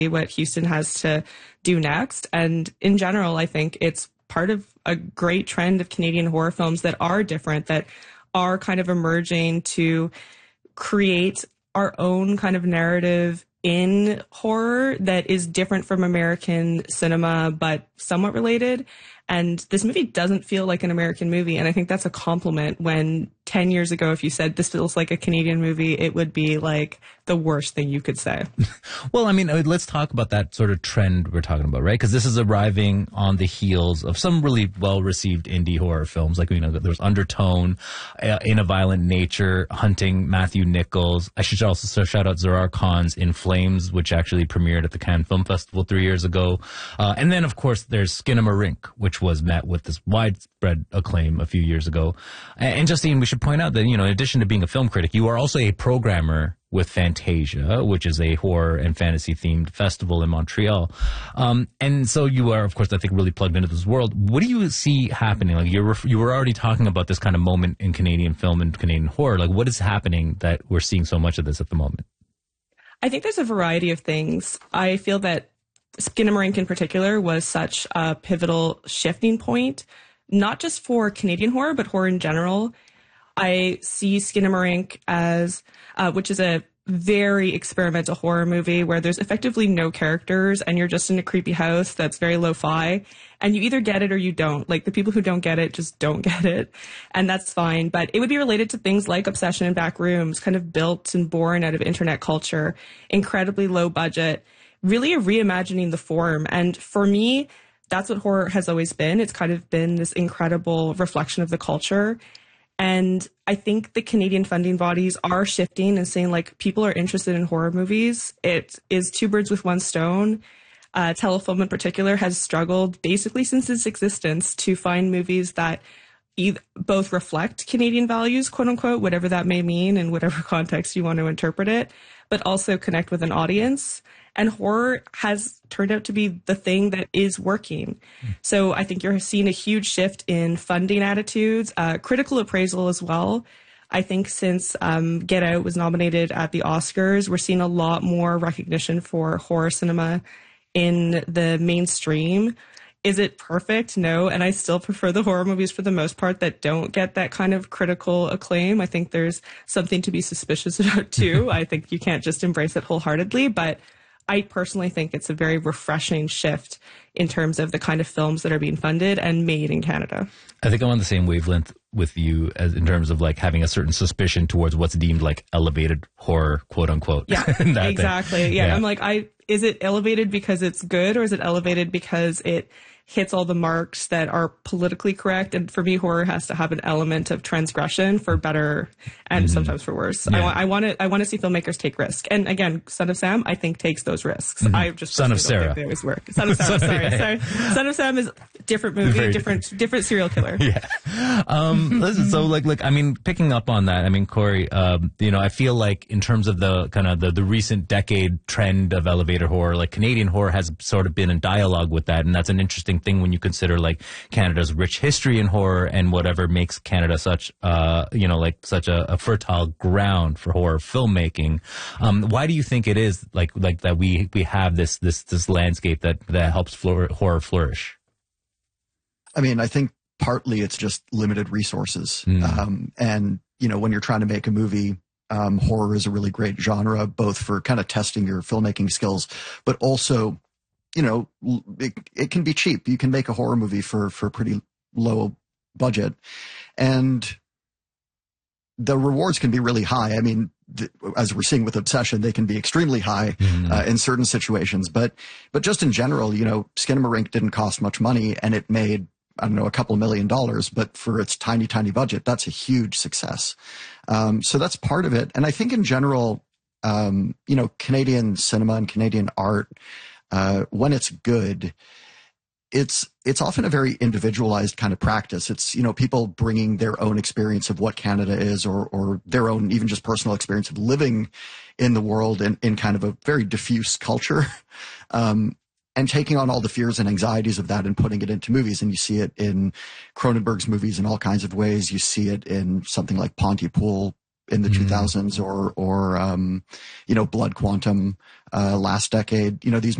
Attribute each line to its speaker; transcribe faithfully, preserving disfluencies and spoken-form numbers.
Speaker 1: what Houston has to do next. And in general, I think it's part of a great trend of Canadian horror films that are different, that are kind of emerging to create our own kind of narrative in horror that is different from American cinema, but somewhat related. And this movie doesn't feel like an American movie. And I think that's a compliment when ten years ago, if you said this feels like a Canadian movie, it would be like the worst thing you could say.
Speaker 2: Well, I mean, let's talk about that sort of trend we're talking about, right? Because this is arriving on the heels of some really well-received indie horror films. Like, you know, there was Undertone, uh, In a Violent Nature, Hunting, Matthew Nichols. I should also shout out Zohar Khan's In Flames, which actually premiered at the Cannes Film Festival three years ago. Uh, and then, of course, there's Skinamarink, which was met with this widespread acclaim a few years ago. And, and Justine, we should point out that, you know, in addition to being a film critic, you are also a programmer with Fantasia, which is a horror and fantasy themed festival in Montreal. Um, and so you are, of course, I think really plugged into this world. What do you see happening? Like you were, you were already talking about this kind of moment in Canadian film and Canadian horror. Like what is happening that we're seeing so much of this at the moment?
Speaker 1: I think there's a variety of things. I feel that Skinamarink in particular was such a pivotal shifting point, not just for Canadian horror, but horror in general. I see Skinamarink as, uh, which is a very experimental horror movie where there's effectively no characters and you're just in a creepy house that's very lo-fi and you either get it or you don't. Like the people who don't get it just don't get it, and that's fine. But it would be related to things like Obsession in Back Rooms, kind of built and born out of internet culture, incredibly low budget, really a reimagining the form. And for me, that's what horror has always been. It's kind of been this incredible reflection of the culture. And I think the Canadian funding bodies are shifting and saying, like, people are interested in horror movies. It is two birds with one stone. Uh, Telefilm in particular has struggled basically since its existence to find movies that either, both reflect Canadian values, quote unquote, whatever that may mean in whatever context you want to interpret it, but also connect with an audience. And horror has turned out to be the thing that is working. Mm. So I think you're seeing a huge shift in funding attitudes, uh, critical appraisal as well. I think since um, Get Out was nominated at the Oscars, we're seeing a lot more recognition for horror cinema in the mainstream. Is it perfect? No. And I still prefer the horror movies for the most part that don't get that kind of critical acclaim. I think there's something to be suspicious about too. I think you can't just embrace it wholeheartedly, but I personally think it's a very refreshing shift in terms of the kind of films that are being funded and made in Canada.
Speaker 2: I think I'm on the same wavelength with you as in terms of like having a certain suspicion towards what's deemed like elevated horror, quote unquote.
Speaker 1: Yeah, exactly. Yeah, yeah, I'm like, I is it elevated because it's good, or is it elevated because it hits all the marks that are politically correct? And for me, horror has to have an element of transgression for better and mm-hmm. sometimes for worse. Yeah. I, wa- I want to I want to see filmmakers take risk. And again, Son of Sam, I think, takes those risks. Mm-hmm. I just
Speaker 2: Son of Sarah.
Speaker 1: Think they always work. Son of Sam, sorry, sorry. Son of Sam is a different movie, Very different different serial killer.
Speaker 2: Yeah. Um, listen, so like, like, I mean, picking up on that, I mean, Corey, um, you know, I feel like in terms of the kind of the, the recent decade trend of elevator horror, like Canadian horror has sort of been in dialogue with that. And that's an interesting thing when you consider like Canada's rich history in horror and whatever makes Canada such, uh, you know, like such a, a fertile ground for horror filmmaking. Um, why do you think it is like, like that we, we have this, this, this landscape that, that helps flour- horror flourish?
Speaker 3: I mean, I think partly it's just limited resources.
Speaker 2: Mm.
Speaker 3: Um, and, you know, when you're trying to make a movie, um, horror is a really great genre, both for kind of testing your filmmaking skills, but also, you know, it, it can be cheap. You can make a horror movie for, for a pretty low budget, and the rewards can be really high. I mean, th- as we're seeing with Obsession, they can be extremely high mm-hmm. uh, in certain situations, but, but just in general, you know, Skinamarink didn't cost much money and it made, I don't know, a couple of million dollars, but for its tiny, tiny budget, that's a huge success. Um, so that's part of it. And I think in general, um, you know, Canadian cinema and Canadian art, Uh, when it's good, it's, it's often a very individualized kind of practice. It's, you know, people bringing their own experience of what Canada is, or, or their own, even just personal experience of living in the world in, in kind of a very diffuse culture, um, and taking on all the fears and anxieties of that and putting it into movies. And you see it in Cronenberg's movies in all kinds of ways. You see it in something like Pontypool in the
Speaker 2: Mm.
Speaker 3: two thousands or, or, um, you know, Blood Quantum, uh, last decade. You know, these